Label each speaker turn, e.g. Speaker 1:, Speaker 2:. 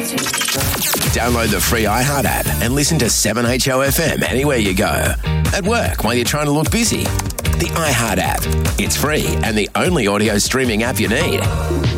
Speaker 1: Download the free iHeart app and listen to 7HOFM anywhere you go. At work, while you're trying to look busy. The iHeart app. It's free and the only audio streaming app you need.